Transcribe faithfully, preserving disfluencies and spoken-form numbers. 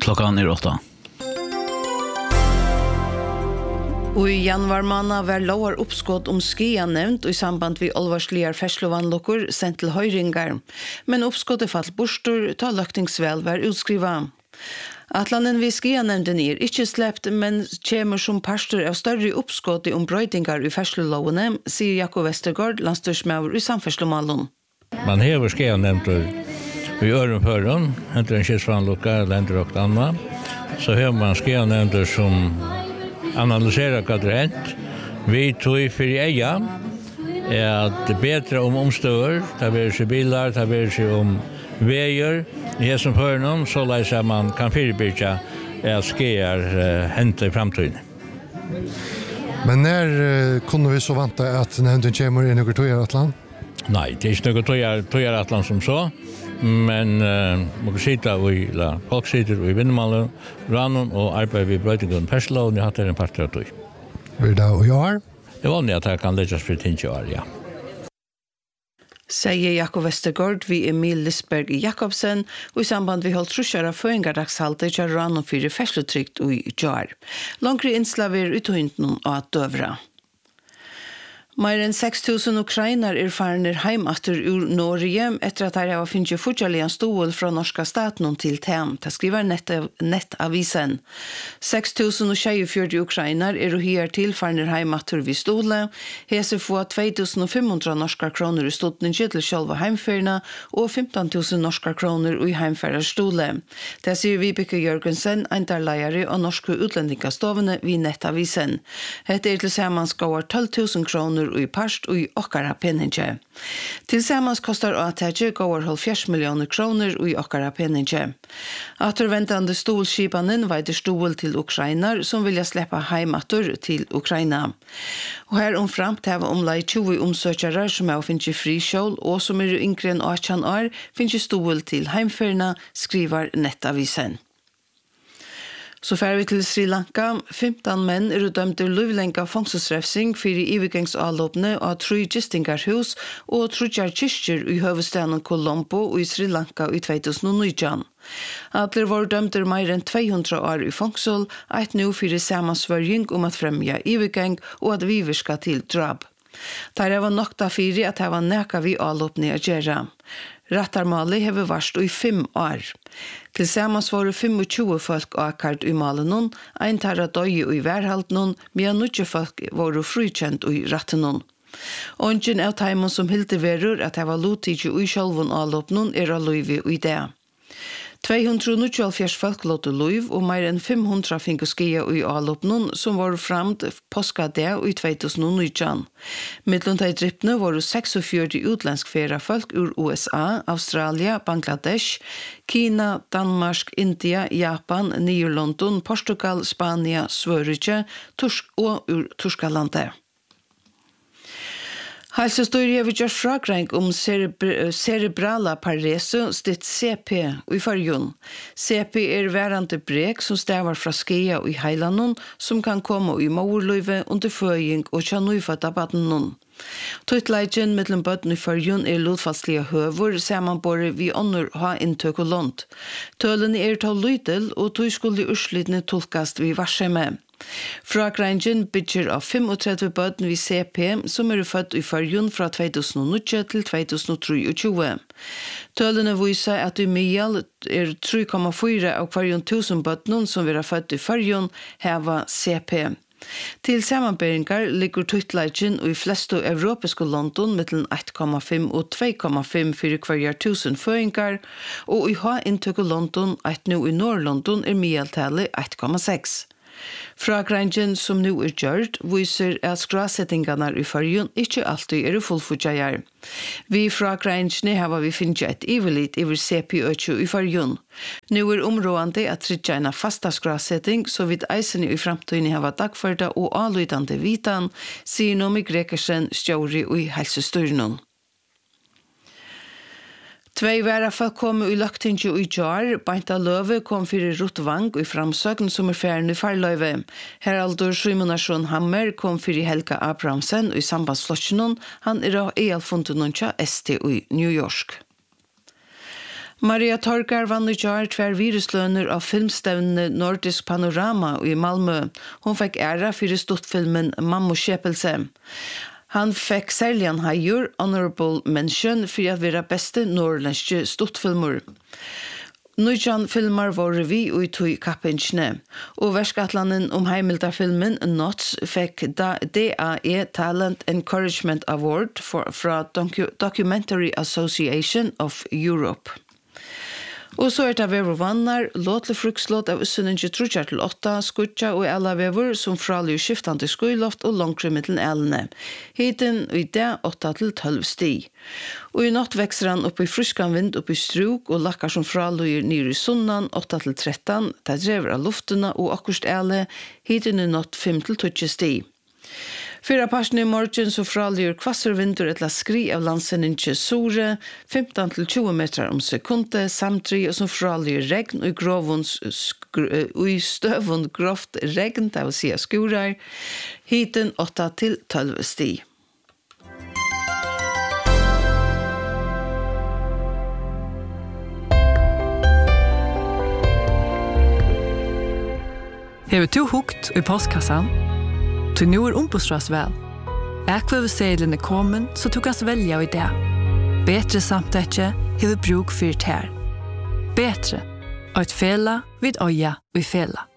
Klockan är åtta. Og i januar måned var lovar oppskott om skia nevnt og i samband vi alvarslige ferslovanlokker sendt til høyringar. Men oppskottet falt borster ta løktingsvel var utskriva. Atlanen vi skia nevnten er ikke slept, men kommer som pastor av større oppskott om brøydingar i ferslolovene, sier Jakob Westergaard, landstyrsmaur i samferslomalen. Man hever skia nevnter i ørenføren, enten en kjøtsvanlokka eller enten noe annet, så hever man skia nevnter som analyserar vad det hänt. Vi tog för eja är att bättre om omstör, det blir sig bilar, det blir sig om vägar. Det som för någon så läser man kan förebygga att skear händer i framtiden. Men när uh, kunde vi så vänta att nämnden kommer i något tojar Atlant? Nej, det är inte något tojar, tojar Atlant som så. Men uh, man kan sitta i la folk sitter i Vindemallen, Rannon och arbetar vid brötingen Persla och ni har en part av det. Hur det och jag? Det var att jag kan läggas för tinge år, ja. Säger Jakob Westergaard vid Emil Lisberg Jakobsen och i samband vi hållt trusjara föringardagshalter kör Rannon för färsletrykt och i jar. Långre inslaver uthunten och att dövra. Mer enn seks tusen ukrainar er farner heim atter ur Norge etter at her har finnet fortsatt en stål fra norska staten til tem. Det skriver nettavisen. seks tusen tjejfjordi ukrainar er her til farner heim atter vid ståle. Hese få to tusen fem hundre norska kroner i ståtningen til sjølva heimferna og femton tusen norska kroner i heimferarståle. Det sier Vibeke Jørgensen, eintarleiare og norske utlendingastovene vid nettavisen. Hette er til sammen skåar tolv tusen kroner og i parst og i okkara penninge. Tilsammans kostar A-tætje går halvfjerds millioner kroner og i okkara penninge. Atterventande stolskipanen veider stol til Ukrainar som vilja släppa heimatur til Ukraina. Og her omframt har omlai tjue omsøkjare som er å finne frikjål og som er yngre enn atten år finne stol til heimferna, skriver nettavisen. Så fær vi til Sri Lanka. femton menn er dømt til livlenga fangselsrefsing for ivergangsavlåpne av tre gistingarhus og trudjar kyrkjer i hovedstaden Colombo og i Sri Lanka i to tusen nitton. Alle var dømt til mer enn to hundre år i fangsel, et nå for samansvørging om at fremja ivergang og at viverska til drab. Der var nokta fyrir at det var neka vi avlåpne å gjøre. Rattarmali hever varst i fem år. Tilsammans var det tjue folk akkart i malen, ein tarra døye i værhalten, men nutje folk var frikjent i ratten. Ongen av teimen som hilde verur at det var lotidje i sjølven avlåpnen er av løyve i det. to hundre nittiofire folk låte løyv og mer enn fem hundre finke skia i avlåpnen som var framt påskade i to tusen nitton. Mittlen de drippene var seksogfjorti utländsk fera folk ur U S A, Australia, Bangladesh, Kina, Danmark, India, Japan, Nederlanden, Portugal, Spania, Sverige Torsk og ur Torskalandet. Helsestorier har gjort fragreng om cerebr cerebrala parese, stitt C P i fargen. C P er værende brek som stavar fra skia i heilanon, som kan komme i morløyve, under føying og tja nøyfatta badenon. Tuttleidjen mellom bøtten i fargen er lodfaldslige høver, samanbore vi ånder ha inntøk og lånt. Tølene er til lydel, og tog skulle urslidene tolkast vi varseme. Fragrangen bygger av trettifem bøten vid C P som er født i fargen fra to tusen nitton til to tusen tjuetre. Tølene viser at i Mial er tre komma fire av fargen tusen bøten som er født i fargen heva C P. Til sammanberingar ligger tuttleidjen i flesto europeiske London mellom ett komma fem og to komma fem for hver tusen føingar, og i ha inntøk London ett nå i Nord-London er Mial-tallet ett komma seks. Fragrangen som nu er gjort viser at skrasettingarna i fargen ikke alltid er fullfutjajar. Vi fragrangene har vi finnet et ivelit over C P øtjo i fargen. Nu er områdende at tridja en fasta skrasetting, så vidt eisen i framtiden har dagførda og avlydande vitan, sier Nomi Grekersen, stjåri i helsestyrnen. Tvei væra folk kom i løgtingi i jar, Beinta Løve kom fyrir Rottvang i framsøgn som er færen i farløyve. Heraldur Simonarsson Hammer kom fyrir Helga Abrahamsen i sambandsflottsjonen, han er av E L-fundet tja S T i New York. Maria Torgar vann i jar tvær virusløner av filmstevne Nordisk Panorama i Malmö. Hon fikk æra for stuttfilmen Mammo Kjepelse. Han fikk særlig en hajur, honorable mention, for at være beste norrlandske stuttfilmer. Nujan filmar var vi og tog kappinsjene, og verskatlanen om heimildarfilmen Knots fikk D A E Talent Encouragement Award for, fra Docu- Documentary Association of Europe. Og så er det vever vannar, låtle frukslåt av ussunninge trutjar til åtta, skutja og alla vever som fralig skiftande skuiloft og langre mittelen elene. Hiten i det åtta til tolv sti. Og i natt vekser han opp i fruskan vind opp i struk og lakkar som fralig nere i sunnan åtta til tretton, det drever av luftene og akkurst ele, hiten i natt fem til tolv sti. Fyra parten i morgen så fraligger kvasservinter etla skri av landsenninge Sore, femton til tjúgu meter om sekunde, samtri og som fraligger regn og i grovons, og i støvund grovt regn, det vil si skurar, hiten åtta til tolv sti. Hever to hukt i postkassan? Til nu er ombostras vel. Ekvøvesedlen er kommet, så tok oss velja i det. Betre samtetje hever bruk fyrt her. Betre, og et fela vid øya og i fela.